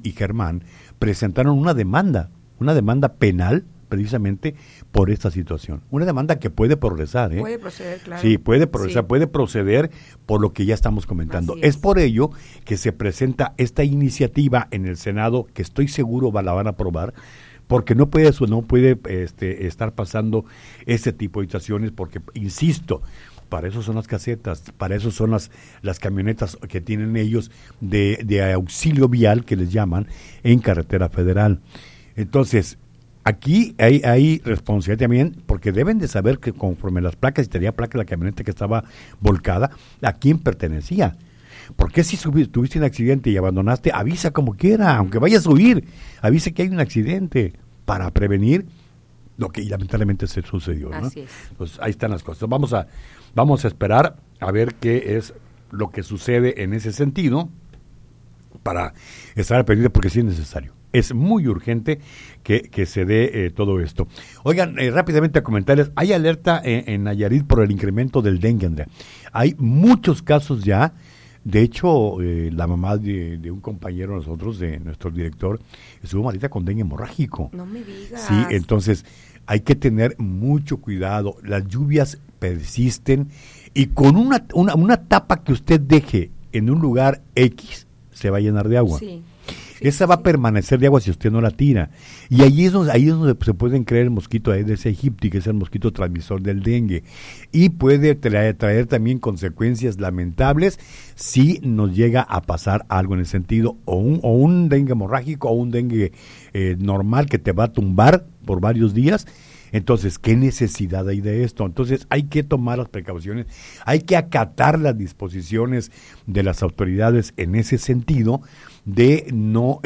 y Germán presentaron una demanda penal precisamente por esta situación. Una demanda que puede progresar, ¿eh? Puede proceder, claro. Sí, puede progresar, puede proceder por lo que ya estamos comentando. Es por ello que se presenta esta iniciativa en el Senado, que estoy seguro la van a aprobar, porque no puede estar pasando este tipo de situaciones, porque, insisto, para eso son las casetas, para eso son las camionetas que tienen ellos de auxilio vial, que les llaman, en carretera federal. Entonces, aquí hay responsabilidad también, porque deben de saber que conforme las placas, y tenía placa la camioneta que estaba volcada, ¿a quién pertenecía? Porque si tuviste un accidente y abandonaste, avisa como quiera, aunque vayas a huir, avisa que hay un accidente para prevenir lo que lamentablemente se sucedió, ¿no? Así es. Pues ahí están las cosas. Vamos a esperar a ver qué es lo que sucede en ese sentido para estar pendiente, porque sí es necesario. Es muy urgente que se dé todo esto. Oigan, rápidamente a comentarles, hay alerta en Nayarit por el incremento del dengue, Andrea. Hay muchos casos ya. De hecho, la mamá de un compañero de nosotros, de nuestro director, estuvo malita con dengue hemorrágico. No me digas. Sí, entonces hay que tener mucho cuidado. Las lluvias persisten y con una tapa que usted deje en un lugar X, se va a llenar de agua. Sí. Esa va a permanecer de agua si usted no la tira. Y ahí es donde se pueden crear el mosquito Aedes aegypti, que es el mosquito transmisor del dengue. Y puede traer también consecuencias lamentables si nos llega a pasar algo en ese sentido, o un dengue hemorrágico, o un dengue normal que te va a tumbar por varios días. Entonces, ¿qué necesidad hay de esto? Entonces, hay que tomar las precauciones, hay que acatar las disposiciones de las autoridades en ese sentido, de no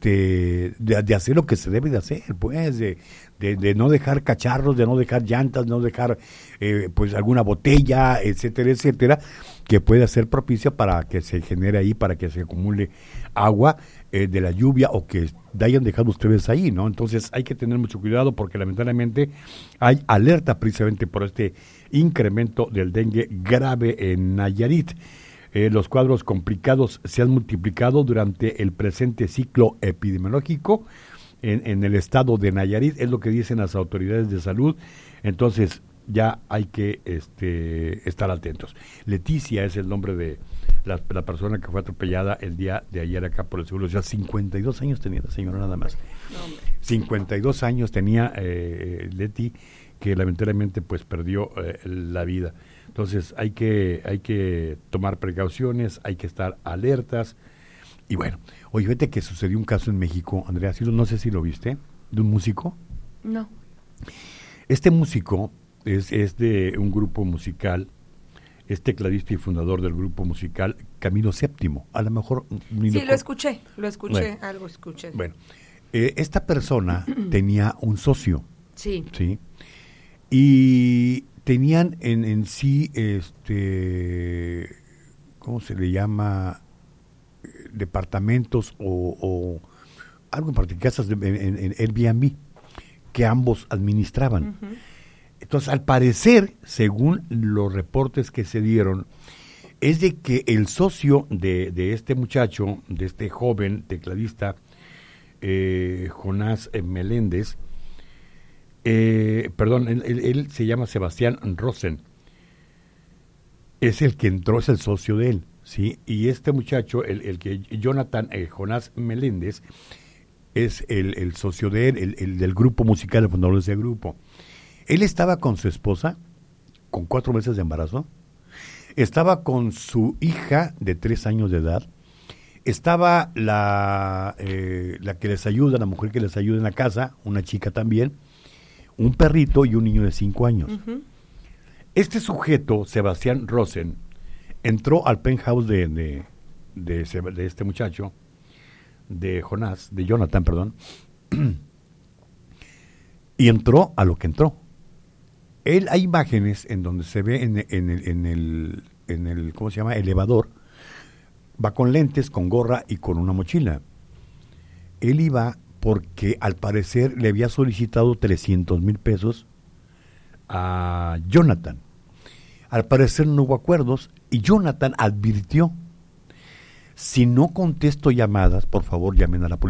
de hacer lo que se debe de hacer, pues, de no dejar cacharros, de no dejar llantas, no dejar pues alguna botella, etcétera, etcétera, que pueda ser propicia para que se genere ahí, para que se acumule agua de la lluvia, o que hayan dejado ustedes ahí, ¿no? Entonces hay que tener mucho cuidado, porque lamentablemente hay alerta precisamente por este incremento del dengue grave en Nayarit. Los cuadros complicados se han multiplicado durante el presente ciclo epidemiológico en el estado de Nayarit, es lo que dicen las autoridades de salud. Entonces ya hay que estar atentos. Leticia es el nombre de la persona que fue atropellada el día de ayer acá por el seguro. O sea, 52 años tenía la señora nada más. 52 años tenía Leti, que lamentablemente pues perdió la vida. Entonces hay que tomar precauciones, hay que estar alertas. Y bueno, oye, fíjate que sucedió un caso en México, Andrea, no sé si lo viste, de un músico. No. Este músico es de un grupo musical, es tecladista y fundador del grupo musical Camilo VII. A lo mejor... Sí, lo escuché, bueno, algo escuché. Bueno, esta persona tenía un socio. Sí. ¿Sí? Y tenían en sí, ¿cómo se le llama? Departamentos o algo en particular, casas en Airbnb, que ambos administraban. Uh-huh. Entonces, al parecer, según los reportes que se dieron, es de que el socio de este muchacho, de este joven tecladista, Jonás Meléndez, él se llama Sebastián Rosen, es el que entró, es el socio de él, ¿sí? Y este muchacho, el que Jonathan Jonás Meléndez, es el socio de él, el del grupo musical, el fundador de ese grupo. Él estaba con su esposa, con 4 meses de embarazo, estaba con su hija de 3 años de edad, estaba la que les ayuda, la mujer que les ayuda en la casa, una chica también, un perrito y un niño de 5 años. Uh-huh. Este sujeto, Sebastián Rosen, entró al penthouse de este muchacho, de Jonathan, perdón, y entró a lo que entró. Hay imágenes en donde se ve en el ¿cómo se llama? Elevador, va con lentes, con gorra y con una mochila. Él iba porque al parecer le había solicitado 300,000 pesos a Jonathan. Al parecer no hubo acuerdos y Jonathan advirtió: si no contesto llamadas, por favor llamen a la policía.